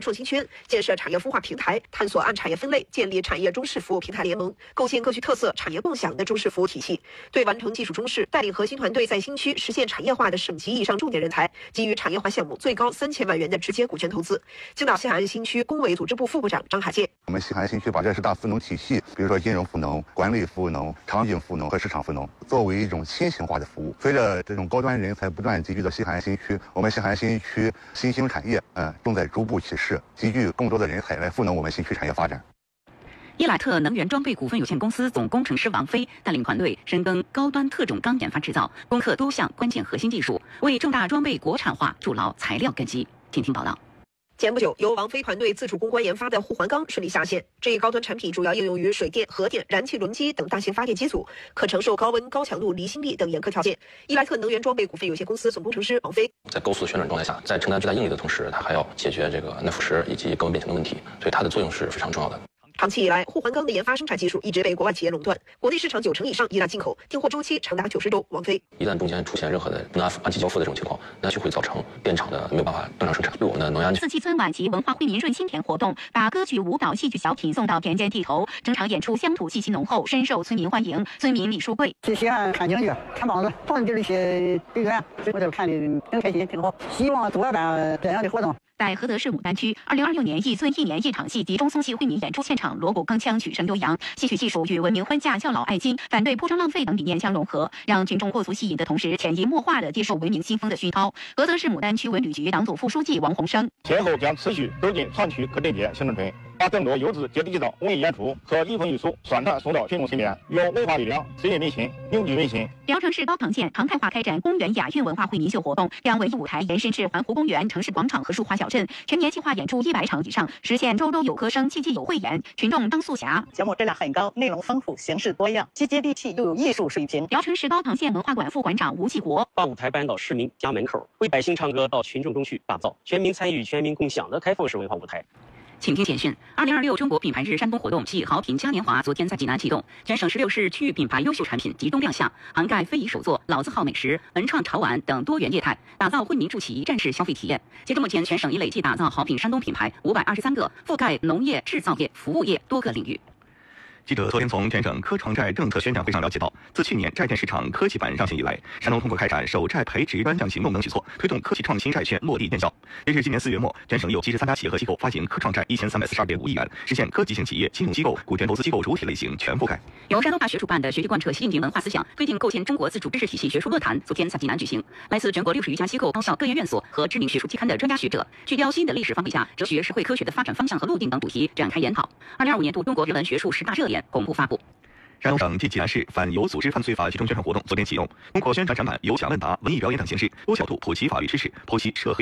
创新圈，建设产业孵化平台，探索按产业分类建立产业中式服务平台联盟，构建各具特色、产业共享的中式服务体系。对完成技术中式，带领核心团队在新区实现产业化的省级以上重点人才，给予产业化项目最高3000万元的直接股权投资。青岛西海岸新区工委组织部副部长张海建： 我们西海岸新区把这10大赋能体系，比如说金融赋能、管理赋能、场景赋能和市场赋能，作为一种新型化的服务。随着这种高端人才不断集聚的西海岸新区，我们西海岸新区新兴产业正在逐步起势，集聚更多的人才来赋能我们新区产业发展。 伊莱特能源装备股份有限公司总工程师王飞带领团队深耕高端特种钢研发制造，攻克多项关键核心技术，为重大装备国产化筑牢材料根基。听听报道。 前不久，由王飞团队自主攻关研发的沪环钢顺利下线。这一高端产品主要应用于水电、核电、燃气轮机等大型发电机组，可承受高温、高强度、离心力等严苛条件。伊莱特能源装备股份有限公司总工程师王飞在高速旋转状态下，在承担巨大应力的同时，它还要解决这个耐腐蚀以及高温变形的问题，所以它的作用是非常重要的。 长期以来，沪环钢的研发生产技术一直被国外企业垄断，国内市场90%以上依赖进口，订货周期长达90周。王飞一旦中间出现任何的不能按期交付的这种情况，那就会造成电厂的没有办法正常生产，对我们的能源。 四季村晚集文化惠民润心田活动，把歌剧、舞蹈、戏剧小品送到田间地头，整场演出乡土气息浓厚，深受村民欢迎。村民李书贵： 去西安看京剧、看梆子，放这些剧院，我就看的挺开心，挺好。希望多办这样的活动。 在菏泽市牡丹区，2026年一村一年一场戏集中松戏惠民演出现场，锣鼓铿锵，曲声悠扬，戏曲技术与文明婚嫁、孝老爱金、反对铺张浪费等理念相融合，让群众获足吸引的同时，潜移默化地接受文明新风的熏陶。菏泽市牡丹区文旅局党组副书记王洪生： 今后将持续走进全区各镇街行政村，把更多优质接地气文艺演出和艺文艺术宣传送到群众身边，用文化力量支引民心，凝聚民心。 聊城市高唐县常态化开展公园亚运文化惠民秀活动，将文艺舞台延伸至环湖公园、城市广场和树花小镇，全年计划演出100场以上，实现周周有歌声，期期有汇演，群众当素侠。 节目质量很高，内容丰富，形式多样，既接地气又有艺术水平。 聊城市高唐县文化馆副馆长吴继国： 把舞台搬到市民家门口，为百姓唱歌到群众中去，打造全民参与、全民共享的开放式文化舞台。 请听简讯：2026中国品牌日山东活动暨好品嘉年华昨天在济南启动，全省16市区域品牌优秀产品集中亮相，涵盖非遗手作、老字号美食、文创潮玩等多元业态，打造惠民助企战士消费体验。截至目前，全省已累计打造好品山东品牌523个，覆盖农业、制造业、服务业多个领域。 记者昨天从全省科创债政策宣讲会上了解到，自去年债券市场科技版上线以来，山东通过开展首债培植专项行动等举措，推动科技创新债券落地见效。截至今年4月末，全省有73家企业和机构发行科创债1342.5亿元，实现科技型企业、金融机构、股权投资机构主体类型全覆盖。 由山东大学主办的学习贯彻习近平文化思想，推进构建中国自主知识体系学术论坛昨天在济南举行，来自全国60余家机构、高校、各研院所和知名学术期刊的专家学者，聚焦新的历史方位下哲学、社会科学的发展方向和路径等主题展开研讨。2025年度中国人文学术10大热点公布发布。 山东省暨济南市反有组织犯罪法集中宣传活动昨天启动，通过宣传展板、有奖问答、文艺表演等形式，多角度普及法律知识，剖析涉黑